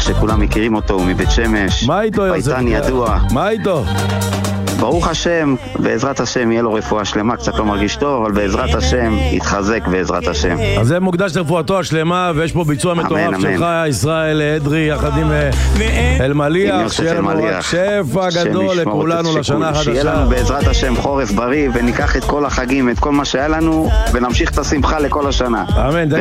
שכולם מכירים אותו, הוא מבית שמש. מה איתו יוסף? פייטן ידוע. מה איתו? ברוך השם, בעזרת השם יהיה לו רפואה שלמה, קצת לא מרגיש טוב, אבל בעזרת השם יתחזק בעזרת השם. אז זה מוקדש לרפואתו השלמה, ויש פה ביצוע מטורף שלך, ישראל אדרי, יחד עם אלמליח, שיהיה לנו רק שפע גדול לכולנו לשנה החדשה. שיהיה לנו בעזרת השם חורף בריא, וניקח את כל החגים, את כל מה שהיה לנו, ונמשיך את השמחה לכל השנה. אמן.